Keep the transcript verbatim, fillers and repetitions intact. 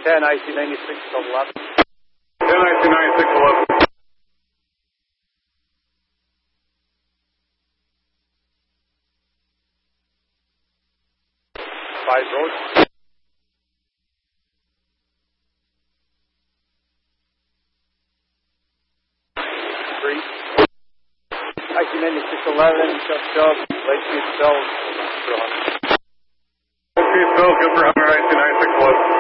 ten, I C ninety-six eleven. ten, I C ninety-six eleven. Five road. Three. I C ninety-six eleven, Chuck Chubb, Lakeview Cells, for one hundred. Lakeview Cells, good for one hundred, I C ninety-six eleven.